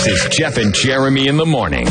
This is Jeff and Jeremy in the morning.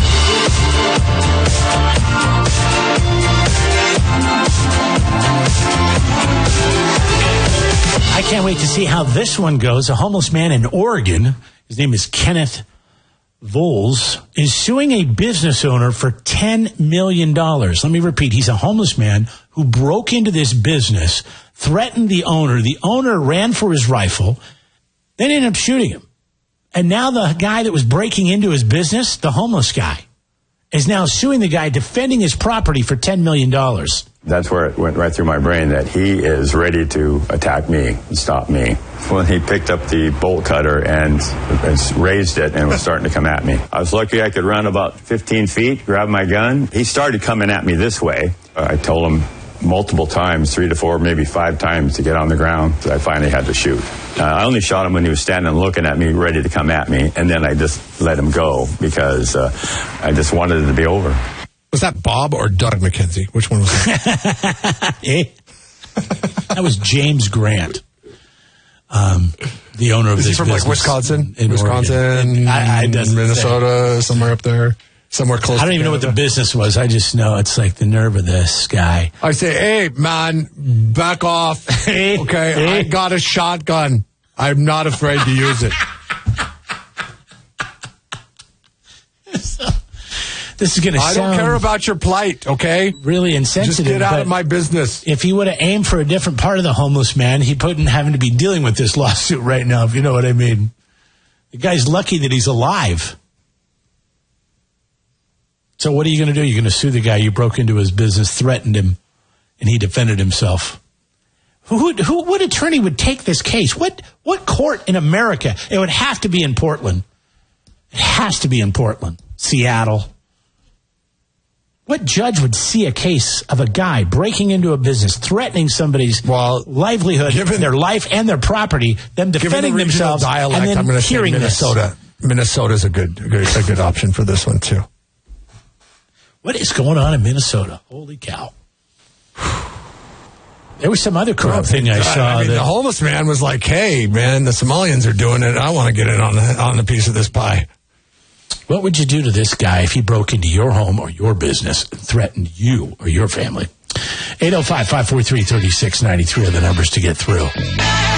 I can't wait to see how this one goes. A homeless man in Oregon, his name is Kenneth Voles, is suing a business owner for $10 million. Let me repeat. He's a homeless man who broke into this business, threatened the owner. The owner ran for his rifle, then ended up shooting him. And now the guy that was breaking into his business, the homeless guy, is now suing the guy defending his property for $10 million. That's where it went right through my brain that he is ready to attack me and stop me. When he picked up the bolt cutter and raised it and was starting to come at me. I was lucky I could run about 15 feet, grab my gun. He started coming at me this way. I told him multiple times, 3 to 4, maybe 5 times to get on the ground. So I finally had to shoot. I only shot him when he was standing looking at me, ready to come at me. And then I just let him go because I just wanted it to be over. Was that Bob or Doug McKenzie? Which one was that? That was James Grant, the owner of this business. Is he from like Wisconsin? In Wisconsin, Minnesota, somewhere up there, somewhere close. I don't even know what the business was. I just know it's like the nerve of this guy. I say, hey, man, back off. Okay, I got a shotgun. I'm not afraid to use it. This is going to sound... I don't care about your plight, okay? Really insensitive. Just get out of my business. If he would have aimed for a different part of the homeless man, he wouldn't having to be dealing with this lawsuit right now, if you know what I mean. The guy's lucky that he's alive. So what are you going to do? You're going to sue the guy. You broke into his business, threatened him, and he defended himself. What attorney would take this case? What court in America? It would have to be in Portland. It has to be in Portland. Seattle. What judge would see a case of a guy breaking into a business, threatening somebody's livelihood, their life and their property, them defending themselves, dialect, and then hearing Minnesota. Minnesota's a good option for this one too. What is going on in Minnesota? Holy cow! There was some other corrupt thing I saw. The homeless man was like, "Hey, man, the Somalians are doing it. I want to get in on the piece of this pie." What would you do to this guy if he broke into your home or your business and threatened you or your family? 805-543-3693 are the numbers to get through.